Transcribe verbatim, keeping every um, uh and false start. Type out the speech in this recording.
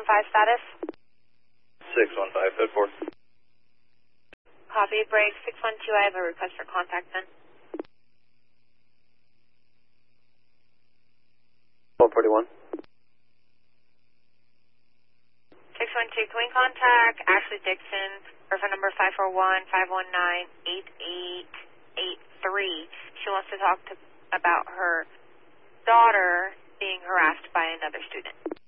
one five status? six one five, code four. Copy, break six one two, I have a request for contact then. one forty-one. six one two, can we contact Ashley Dixon, her phone number five four one, five one nine, eight eight eight three. She wants to talk to, about her daughter being harassed by another student.